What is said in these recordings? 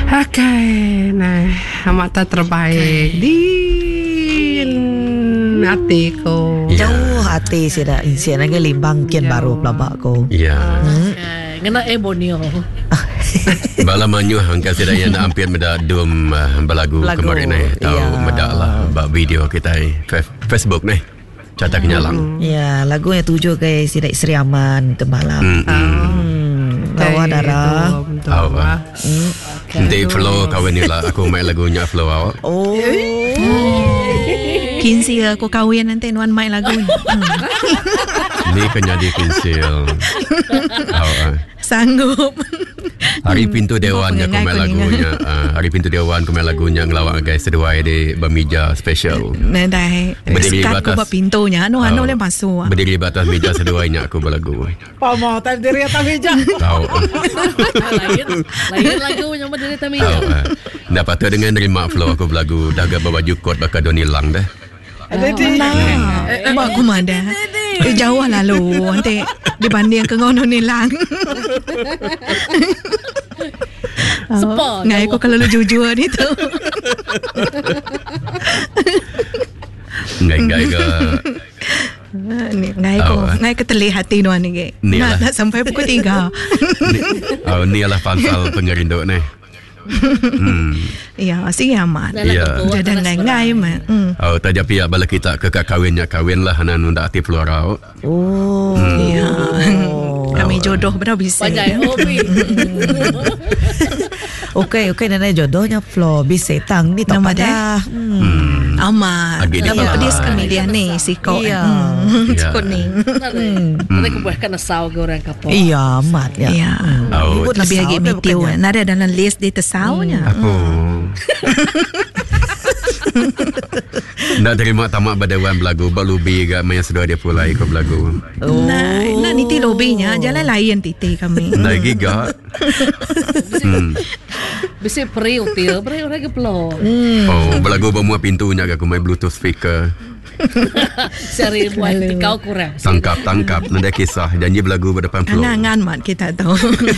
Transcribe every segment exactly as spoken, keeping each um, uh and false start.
Okay, nah, mata terbaik di hatiku. Jauh hati sih dah. Insian lagi limbang kian baru pelabak ko. Ya. Ngena eh bonio. Bala manyu angka sida yang hampir meda dum balagu kemarin ni. Tahu meda lah ba video kita Facebook ni. Catak Nyalang. Ya, lagunya tujuh ke sida Sri Aman Tembalang. Lawa darah. Tahu ah. Nanti flow kawin ni lah. Aku main lagunya flow awak. Oh. Kinsi aku kawin nanti nuan main lagu ni. Ni kena di kinsil. Tahu ah. Sanggup. Hari Pintu Dewan aku main lagunya. Hari Pintu Dewan aku main lagunya ngelawak guys seduai di bermeja special. Nandai. Berdiri batas. Aku pintunya. Anu anu boleh masuk. Berdiri batas meja seduainya aku berlagu. Pamo tak diri atas meja. Tahu. Lain lain lagu yang berdiri atas meja. Dapat tu dengan terima flow aku berlagu. Dah gak baju kot bakal Doni Lang dah. Nah, mak aku mana? Eh, jauh lalu nanti dibanding ke ngono ni lang. Sepa. Ngai aku kalau lu jujur ni tu. Ngai-ngai ke Ngai aku ngai ke telih hati nuan ni ke. Nak nak sampai pukul tiga. Oh, ni adalah pansal pengerinduk ni. Hmm. Ya, si amat. Ya. Jadi ngai-ngai mah. Oh, tajak pihak bala kita ke kawinnya kawin lah hanan unda aktif flora. Oh. Ya. Kami jodoh berapa bisa. Panjai hobi. Okey, okey nenek jodohnya Flo bisa tang ni tak pada. Hmm. Amat. Nama pedis kami dia ni si kau. Iya. Si kuning. Nanti aku buatkan asal ke orang kapal. Iya, amat ya. Iya. Oh, lebih lagi metiu. Nada dalam list di tesaunya. Aku. Nak terima tamak badawan belagu balubi ke maya sedua dia pula ikut belagu. Oh. Nah, nak niti lobinya jalan lain titi kami. Nah giga. Hmm. Bisa peri util, peri orang ke pelo. Oh, belagu bawa pintunya aku main Bluetooth speaker. Seri buat kau kurang. Tangkap tangkap nanti kisah janji belagu berdepan flow. Angan mat kita tahu.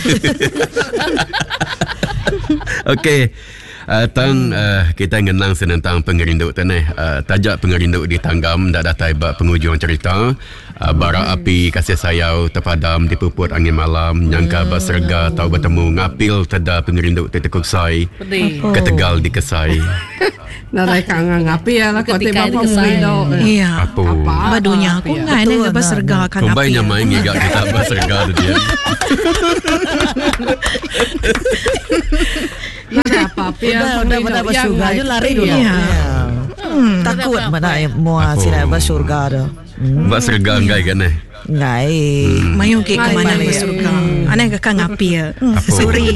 Okey. Uh, tang uh, kita ngenang senentang pengerinduk tanah uh, tajak pengerinduk di tanggam dak dah tiba penghujung cerita uh, bara api kasih sayau terpadam di puput angin malam nyangka berserga tahu bertemu ngapil teda pengerinduk tetekuk sai ke Tegal di Kesai. Narai kangen ngapi ya lah kau tiba pun window. Iya. Apa? Badunya aku ngai ni berserga kan ngapi. Kumbainya main gigak kita berserga tu dia. Nada apa-apa ya. Udah udah bersyurga je lari dulu. Takut mana mau sila bersyurga dah. Berserga enggak kan eh? Ngai. Mayu ke ke mana bersyurga. Aneh ke kang ngapi ya. Sorry.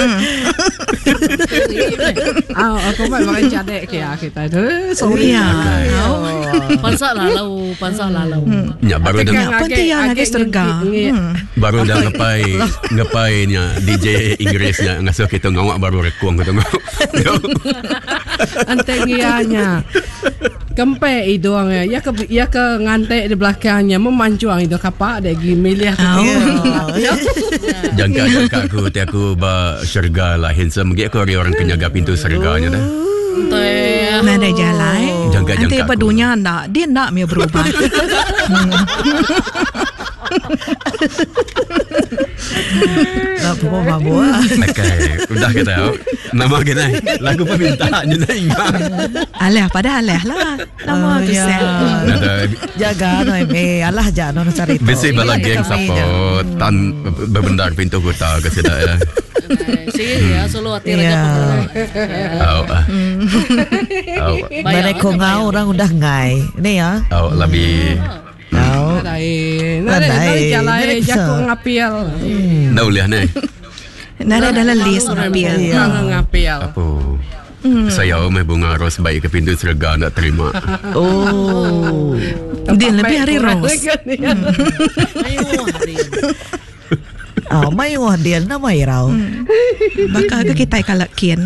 Ah, aku mai makan cadek ke kita tu. Sorry ya. Pansak lalau, pansak lalau. Ya baru dah penting yang lagi surga. Baru dah ngepai ngepainya D J Inggrisnya ngasuh kita ngawak baru rekuang kita ngawak. Antengianya. Kempe itu orangnya. Ya ke ya ke ngantek di belakangnya memancuang itu kapak ada gi milih aku. Jangka jangka aku ti aku ba syurga lah handsome gi aku orang penjaga pintu syurganya dah. Nah ada jalan. Jangka jangka. Nanti pedunya nak dia nak dia berubah. Nak pun mabuk. Okey, udah kita tahu. Nama kita lagu permintaan je dah ingat. Alah pada alah lah. Nama tu set. Jaga no eh alah jangan no cari. Besi bala geng support tan berbendar pintu kota ke sida ya. Sige ya solo hati raja. Au. Au. Mana kau ngau orang udah ngai. Ni ya. Au lebih. Au. Nada nada jalan jaku ngapial. Dah uliah ni. Nada dalam list ngapial. Ngapial. Apa? Saya mai bunga ros baik ke pintu serga nak terima. Oh. Dia lebih hari ros. Ayo hari. Ah, mai wah dia nama irau. Bakal ke kita kalakian.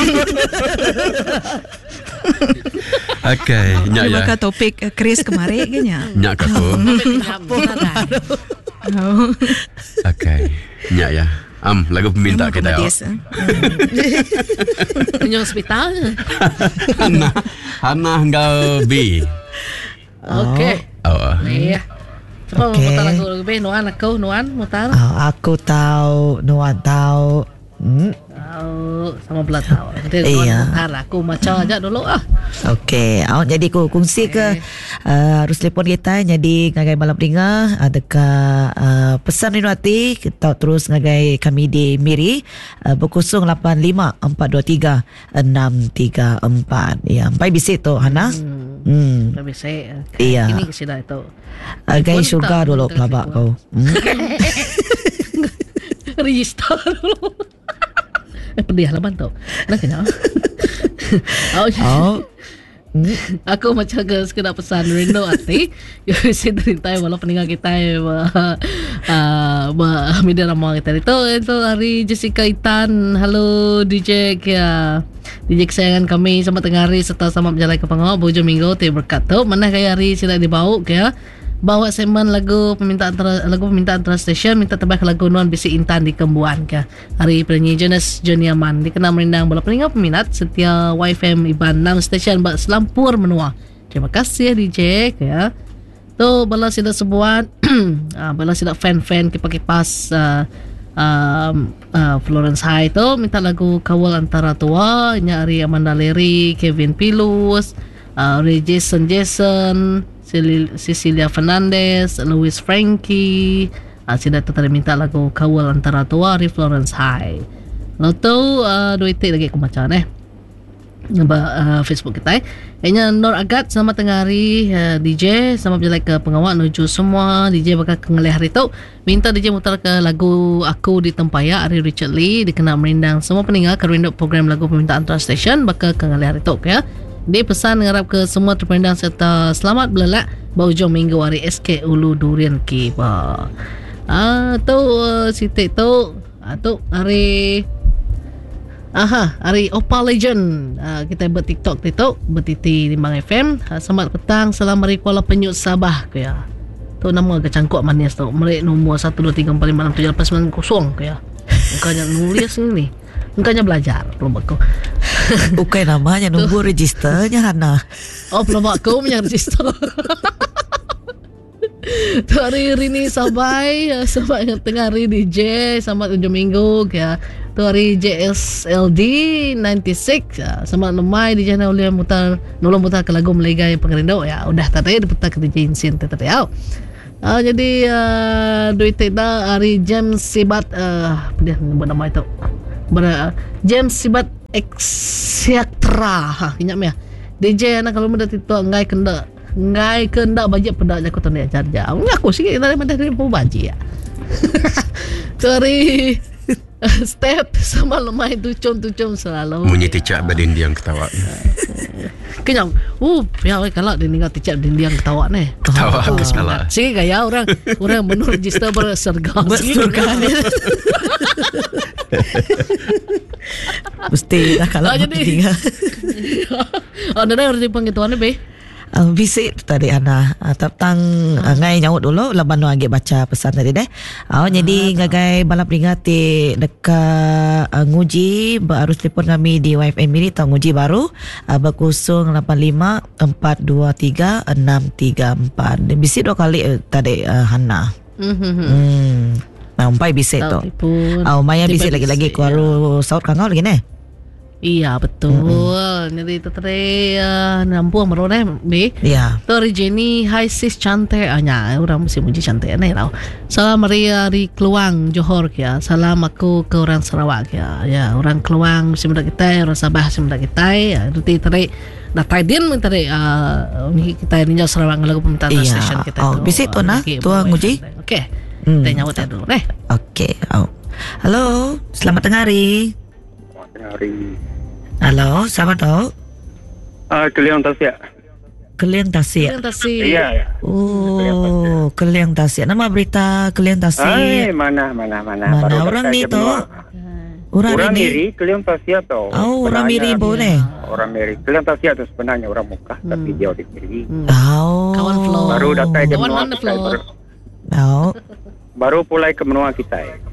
Okey, nyak ya. Bakal topik Chris kemarin ke nya. Nyak aku. Okey, nyak ya. Am, lagu peminta kita. Komedias, eh. Punya hospital. Hana, Hana engkau B. Okey. Oh. Iya. Coba Okey. mutar lagu lagu B. Nuan aku, Nuan mutar. Oh, aku tahu, Nuan tahu. Hmm. Tahu sama belah tahu. Jadi Iya. Nuan mutar aku macam aja dulu ah. Okey, awak jadi ku kongsi ke uh, harus telefon kita jadi ngagai malam ringa uh, dekat uh, pesan Rino Hati kita terus ngagai kami di Miri uh, berkosong lapan lima empat dua tiga enam tiga empat. Ya, sampai bisik tu Hana. Hmm. Hmm. Tapi saya Iya. ini kesida itu. Agai Telefon syurga tak, dulu telefon. pelabak kau. Hmm. Register dulu. Eh pedih laban tu. Nak kena. Oh. Oh. Aku macam ke sekedar pesan Rino Hati. Yo si dari walau peninggal kita ba ba media ramah kita itu itu hari Jessica Itan. Halo D J ya. D J kesayangan kami sama tengah hari serta sama berjalan ke Pangau Bojo Minggu te berkat tu mana kaya hari sila dibau ya. Bawa segmen lagu permintaan tra, lagu permintaan trans station minta terbaik lagu Nuan Bisi Intan di Kembuan ke hari penyanyi Jonas Johnny Aman dikenal merindang bola peninggal peminat setia Y F M Iban enam station bak selampur menua. Terima kasih D J ya. Tu bala sida sebuan ah, bala sida fan-fan kipas-kipas uh, um, uh, Florence High tu minta lagu Kawal Antara Tua nyari Amanda Lery, Kevin Pilus, uh, Ray Jason Jason, Cecilia Fernandez, Louis Frankie. Uh, sida tetap minta lagu Kawal Antara Tua di Florence High. Lalu tu uh, dua itik lagi aku macam eh. Nampak uh, Facebook kita eh. Kayaknya Nur Agat selamat tengah hari uh, D J selamat berjalan ke pengawal menuju semua D J bakal kengalih hari tu minta D J mutar ke lagu Aku di Tempaya Ari Richard Lee dikenal merindang semua peninggal kerindu program lagu permintaan trans station bakal kengalih hari tu ya. Dia pesan ngarap ke semua terpandang serta selamat belelak berhujung minggu hari S K Ulu Durian Kiba. Ah tu uh, sitik tu ah, tu hari aha hari Opal Legend uh, kita buat TikTok TikTok bertiti di Bang F M. Uh, selamat petang salam dari Kuala Penyut Sabah ke ya. Tu nama ke cangkuk manis tu. Merek nombor satu dua tiga empat lima enam tujuh lapan sembilan kosong ke ya. Engkaunya nulis ni. Engkaunya belajar belum aku. Bukan namanya nunggu registernya Hana. Oh belum aku punya register. Tu hari Rini Sabai selamat yang tengah hari D J selamat hujung minggu ya. Tu hari J S L D sembilan puluh enam selamat lemai D J Naulia mutar nolong mutar ke lagu Melegai Pengerindo ya. Udah tadi diputar ke D J Insin tadi ya. Uh, jadi uh, duit tidak hari James Sibat uh, dia nama nama itu Ber, James Sibat Exiatra ha ingat me D J anak kalau muda itu ngai kenda ngai kenda bajak pedak aku tu dia ajar ngaku sikit tadi mana dia pun baji ya. Sorry step sama lemai tucum-tucum selalu Munyi ticak badin diang ketawa. kenyang uh ya kalau dia tinggal ticap dindiang ketawa nih Ketawa ke salah. sih gaya orang orang menurut register berserga Berserga ni. Mesti lah kalau Ah, jadi- tinggal. oh nada harus dipengituan be Uh, visit tadi Ana uh, tentang uh, ngai nyaut dulu laban nu agi baca pesan tadi deh. Oh jadi ngagai balap ringati dekat uh, nguji harus telefon kami di Y F M Miri tau nguji baru uh, berkosong lapan lima empat dua tiga enam tiga empat. Visit dua kali uh, tadi uh, Hana. mhm Hmm. Nah, umpai visit tu. pun Oh, Maya visit lagi-lagi kuaru saut kangau lagi ne. iya betul jadi itu tadi uh, nampu merone be Ya. tu hari Jenny hai sis cantik anya orang mesti muji cantik nih tau salam Maria dari Keluang Johor ya salam aku ke orang Sarawak ya ya orang Keluang mesti muda kita orang Sabah mesti muda kita ya itu tadi dah tadi tadi uh, kita ini jauh Sarawak lagu permintaan Iya. station kita Oh, visit tu, nah, lagi tu, bawa nguji. F M. Okey Hmm. kita nyawut ya dulu deh Okey. Oh. Halo, selamat tengah hari. Hari Halo, selamat tau. ah Keliang Tasya. Keliang Tasik. terima kasih Iya ya. Oh, Keliang Tasik. Nama berita Keliang Ai Tasik. mana mana mana. Mana Baru orang dah ni saya tu? semua. Orang, Orang ini. Miri Keliang Tasya tau. Oh, orang Miri Sebenarnya- pun eh. Orang Miri Keliang Tasya tu sebenarnya orang Mekah Hmm. tapi dia di Miri. Oh. Kawan Flo. Baru datang dia Kawan menua mana kita. Flo? Baru, Oh. baru pulai ke menua kita.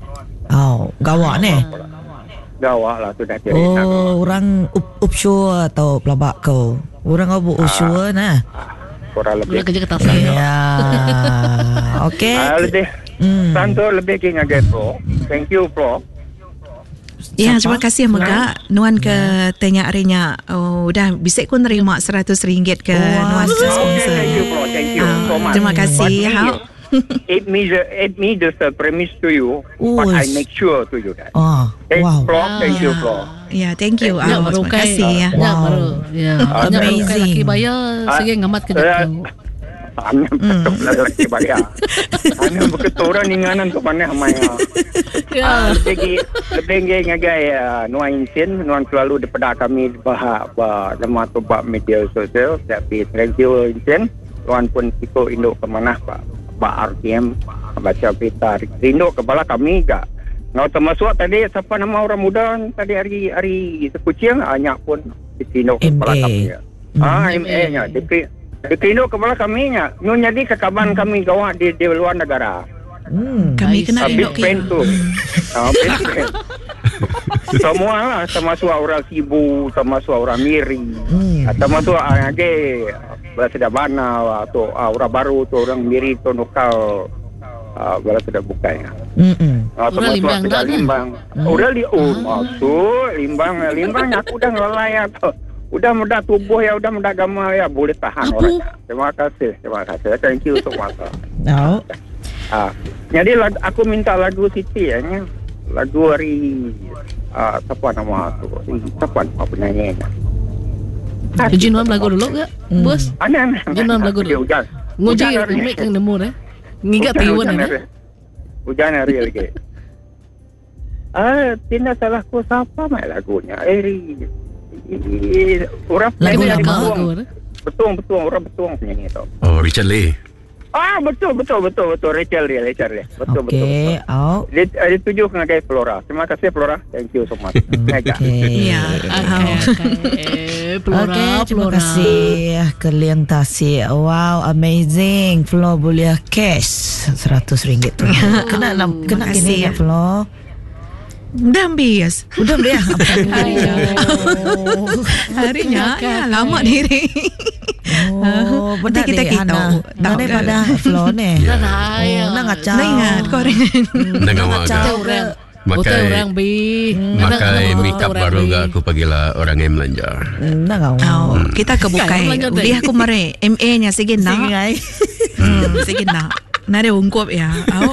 Oh, gawak ni. Gawak lah tu dah cari nak. Oh, orang up upshore atau pelabak kau. Orang apa offshore nah. Kurang lebih. Boleh kerja ketasan. Ya. Okey. Ah, lebih. Hmm. Santo lebih ke ngagai pro. Thank you pro. Ya, Siapa? terima kasih Mega. Nuan ke tanya arinya. Oh, dah bisik ku nerima seratus ringgit ke Wah, Nuan ke Okay, sponsor. thank you pro. Thank you Ah, so much. terima kasih. But Ha. It means it means just a premise to you, but Oh, I make sure to you that. Oh, Thank wow. pro. Thank you pro. Ya, thank you. Ya, Ah, baru terima kai. kasih ya. Ya, Wow. baru. Ya. Ah, Banyak baru kai amazing. laki bayar, sige ngamat kerja Eh, kau. Amin betul lah lagi bayar. Amin berketuran inganan ke mana amaya. Ah, lebih lebih ngagai nuan insin, nuan selalu daripada kami bahak bah lemah tu bah media sosial. Tapi thank you insin. Nuan pun ikut induk ke mana pak pak R T M baca berita induk kepala kami gak. Ngau termasuk tadi siapa nama orang muda tadi hari hari sekucing banyak pun induk kepala M A. kami. Ah, M A-nya. Dikino kepala kami nya, nyo jadi kekaban kami gawak di di luar negara. Hmm. Kami kena Habis elok pen ke. tu. Ah, best friend. Semua lah, termasuk orang Sibu, termasuk orang Miri, Hmm. ah, termasuk orang age, Belaseda Bana atau ah, orang baru tu orang Miri tu lokal, ah, Belaseda bukannya. Hmm. Ah, Orang termasuk Limbang sudah tak, kan? limbang. Udah li, oh masuk limbang, limbang aku dah ngelai tu. Udah mudah tubuh ya, udah mudah agama ya, boleh tahan Apa? orang. Terima kasih, terima kasih. Thank you so much. Oh. Ah, jadi lag, aku minta lagu Siti ya, nya. Lagu hari ah, siapa nama tu? Eh, Siapa nama penyanyinya? Uji Nuan belagu dulu ke, bos? Aneh aneh. Jangan belagu dulu. Hujan. Nguji Hujan hari. remake yang nemu deh. Ngigat Hujan, tiwan hujan ya. hari. Hujan hari lagi. Ah, tidak salahku siapa mai lagunya. Eri. Orang Lagu penyanyi lama. betuang. Lagu, eh? Betul betul orang betul penyanyi tu. Oh, Richard Lee. Ah betul betul betul betul Rachel dia Rachel dia. Betul betul. Okey. betul. Oh. Dia, dia tuju dengan Flora. Terima kasih Flora. Thank you so much. Mega. Okey. Ya. Okay, okay. Flora, Okey, terima Flora. kasih Kalian Tasik. Wow, amazing. Flo boleh cash seratus ringgit tu. Kena nak kena Terima kasih, kini ya. ya Flo. Dah habis. Udah boleh ah. Harinya ya, lama diri. Oh, Nanti benar kita dek, kita Hana. tahu. Dah Tahu daripada Flo ni. Dah raya. Oh, nak ngacau. Dah ingat korang. Dengan awak Kita agak. orang. Makai- Hotel orang bi. Makai make up baru gak aku pagilah orang yang belanja. Nak kau. Oh, kita ke bukai. Kan, lanjut, Uli Dek. aku mare M A-nya sige na. Singai. Hmm, sige na. Nare ungkop ya. Oh.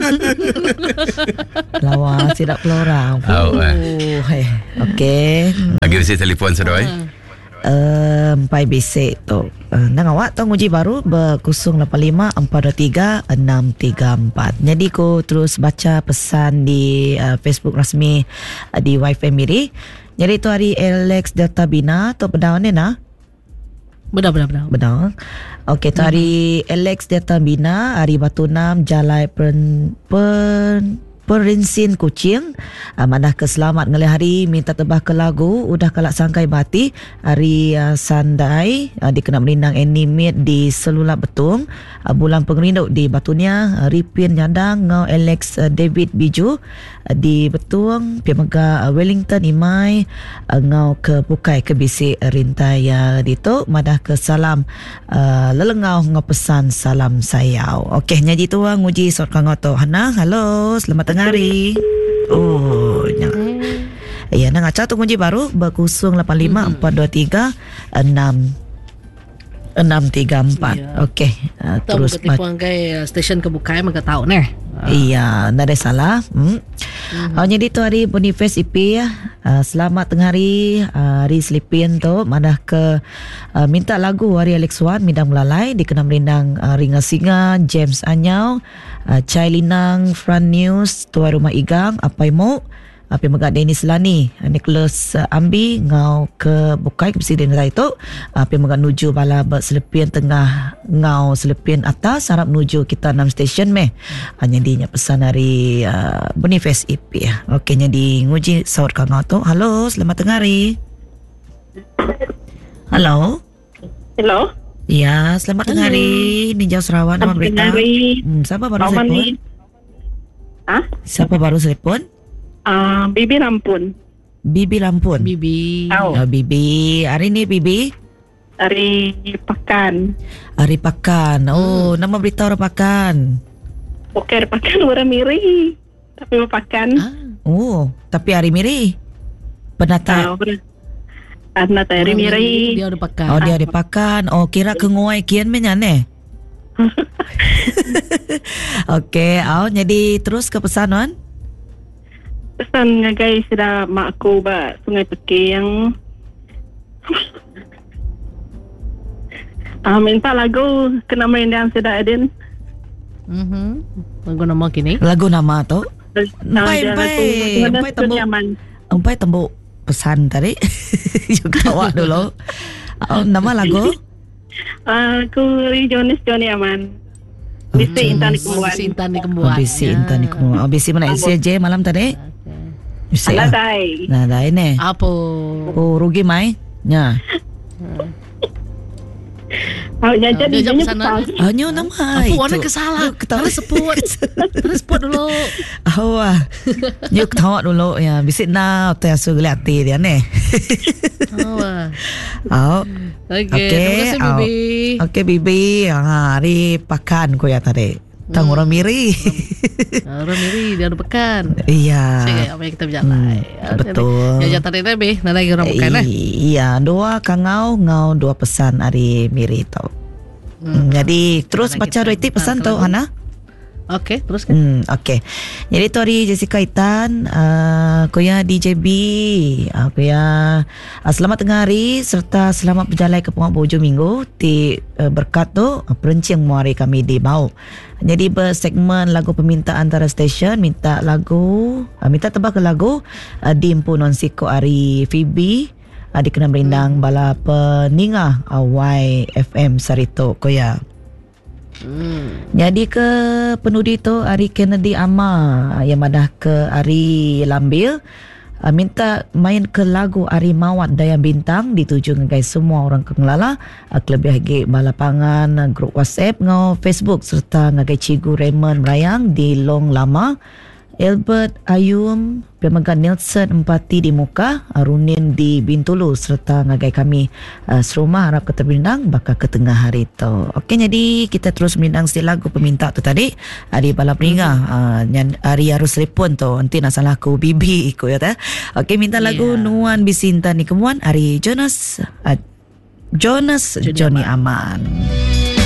Lawa tidak Flora. Oh, eh. Oh, hey. Okey. Lagi mesti telefon sudah eh. Um, pai bisik tu. Uh, nang awak tu uji baru ber kosong lapan lima empat dua tiga enam tiga empat. Jadi ko terus baca pesan di uh, Facebook rasmi uh, di Wi-Fi Miri. Jadi tu hari Alex Delta Bina tu pedawan ni nah. Benar, benar, benar. Benar. Okey, tu hari Alex Delta Bina, hari Batu Enam, Jalai Pen, Pen Perinsin Kucing. uh, Mandah ke selamat ngelih hari minta tebah ke lagu udah kalak sangkai bati hari uh, Sandai uh, dikena merindang animate di Selulap Betung, uh, bulan pengerinduk di Batunia, uh, Ripin Nyandang ngau Alex uh, David Biju uh, di Betung, Piamega uh, Wellington Imai uh, ngau ke Pukai ke Bisik uh, Rintai uh, dito madah ke salam uh, lelengau ngau pesan salam sayau. Okey, nyaji tu nguji sort kangau tu Hana. Halo, selamat tengah hari. Oh, nyang. Ya, nang aca tu kunci baru berkusung lapan lima empat dua tiga enam enam tiga empat. Ya. Okey, uh, Tahu terus ke tipu angkai stesen kebukai maka tahu neh. iya, nada salah. Hmm. Mm-hmm. Oh, jadi tu hari Boniface I P ya. Uh, selamat tengah hari uh, hari Selipin tu madah ke uh, minta lagu hari Alex Wan Midang Melalai dikena merindang uh, Ringa Singa, James Anyau, uh, Chai Linang, Fran News, Tuan Rumah Igang, Apai Mo, Api Megak Dennis Lani, Nicholas uh, Ambi ngau ke Bukai ke Presiden itu, Api Megak nuju bala berselepin tengah ngau selepin atas harap nuju kita enam stesen meh. Hanya dinya pesan dari uh, Boniface I P ya. Okey, jadi nguji saud kang tu. Halo, selamat tengah hari. Halo. Hello. Ya, selamat tengah hari. Ni Jauh Sarawak nama berita. Hmm, siapa baru saya pun? Ah? Siapa baru telefon? Ah, Bibi Lampun. Bibi Lampun. Bibi. Tahu. Oh, Bibi. Hari ni Bibi? Hari Pakan. Hari Pakan. Oh, Hmm. nama berita orang Pakan. Okey, hari Pakan orang Miri. Tapi mau Pakan. Ah. Oh, tapi hari Miri. Pernah tak? Ah, orang. Anak hari Miri. Dia udah pakai. Oh, dia hari Pakan. Oh, kira kenguai kian menyan eh? Okey, oh, jadi terus ke pesanan? Pesan ngagai sudah mak aku ba Sungai Pekeh yang ah, minta lagu kena merendam sudah Adin. Mhm. Lagu nama kini. Lagu nama tu? Empai, empai. Empai tembuk. Empai tembuk pesan tadi. Juga awak dulu. Oh, nama lagu? Aku Jonis Johnny Aman. Bisi Intan di Kembuan. Bisi Intan di Oh, Kembuan. bisi intan ni kamu. Oh, bisi mana isi je malam tadi? Bisi. Alah ah. dai. Nah, dah ini. Apa? Oh, rugi mai? Ya. Oh, nyaja di Dia sini pesanan. pesan. Hanya nama. Apa warna kesalah? Ketawa. Terus sebut. Terus sebut dulu. Awak. Yuk ketawa dulu ya. Bisi na tu asu geli hati dia ni. Oh. Oh. Okey. Okey, Terima kasih au. Bibi. Okey Bibi. Ha, hari Pakan ko ya tadi. Tang Hmm. orang Miri. Orang Miri dia ada pekan. Iya. Saya apa yang kita berjalan. Hmm, betul. Ya jatah dia be, nak lagi orang pekan eh. Iya, dua kangau ngau dua pesan hari Miri tau. Hmm. Jadi terus Mana baca kita reti pesan hantar tau lagu? Hana. Okey, terus kan. Hmm, okey. Jadi tu hari Jessica Itan, uh, kuya D J B, uh, kuya uh, selamat tengah hari serta selamat berjalan ke Pengak Bojo Minggu ti uh, berkat tu uh, perencing muari kami di Bau. Jadi bersegmen lagu permintaan antara stesen minta lagu, uh, minta tebak ke lagu uh, di Empu Non Siko hari Phoebe uh, di kena berindang hmm. bala peningah uh, Y F M Sarito kuya. Hmm. Jadi ke penudi tu Ari Kennedy Ama yang madah ke Ari Lambil uh, minta main ke lagu Ari Mawat Dayang Bintang dituju ngai semua orang kengelala uh, kelebih lagi balapangan uh, grup WhatsApp ngau Facebook serta ngai Cigu Raymond Merayang di Long Lama Albert Ayum Pemegang Nelson Empati di Muka Arunin di Bintulu serta ngagai kami uh, serumah harap keterbindang bakal ke tengah hari tu. Okey, jadi kita terus menindang si lagu peminta tu tadi Ari balap ringa uh, yang Ari harus telefon tu nanti nak salah aku Bibi ikut ya ta. Okey, minta lagu Yeah. Nuan Bisinta ni kemuan Ari Jonas uh, Jonas Johnny, Johnny Aman.